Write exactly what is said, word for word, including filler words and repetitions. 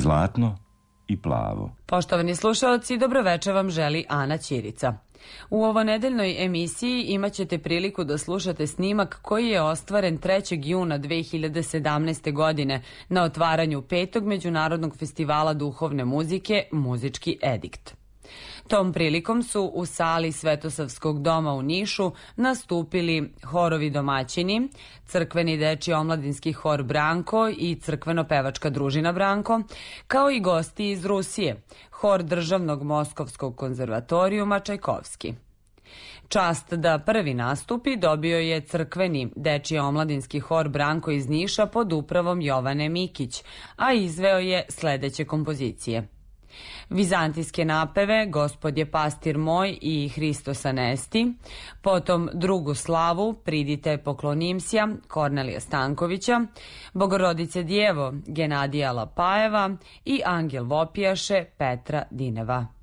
Zlatno i plavo. Poštovani slušaoci, dobroveče vam želi Ana Ćirica. U ovonedeljnoj emisiji imat ćete priliku da slušate snimak koji je ostvaren trećeg juna dve hiljade sedamnaeste. godine na otvaranju petog Međunarodnog festivala duhovne muzike Muzički edikt. Tom prilikom su u sali Svetosavskog doma u Nišu nastupili horovi domaćini, crkveni dečiji omladinski hor Branko i crkveno-pevačka družina Branko, kao i gosti iz Rusije, hor Državnog Moskovskog konzervatorijuma Čajkovski. Čast da prvi nastupi dobio je crkveni dečiji omladinski hor Branko iz Niša pod upravom Jovane Mikić, a izveo je sledeće kompozicije: Vizantijske napeve Gospod je pastir moj i Hristos anesti, potom Drugu slavu Pridite poklonimsja Kornelija Stankovića, Bogorodice djevo Genadija Lapajeva i Angel vopijaše Petra Dineva.